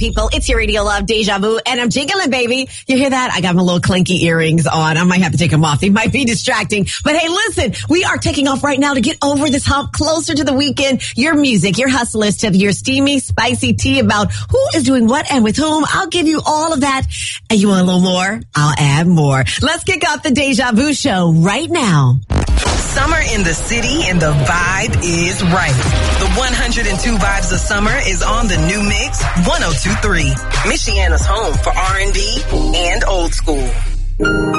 people. It's your radio love, Deja Vu, and I'm jiggling, baby. You hear that? I got my little clinky earrings on. I might have to take them off. They might be distracting. But hey, listen, we are taking off right now to get over this hump closer to the weekend. Your music, your hustle list of your steamy, spicy tea about who is doing what and with whom. I'll give you all of that. And you want a little more? I'll add more. Let's kick off the Deja Vu show right now. Summer in the city and the vibe is right. The 102 Vibes of Summer is on the new mix 102.3. Michiana's home for R&B and old school.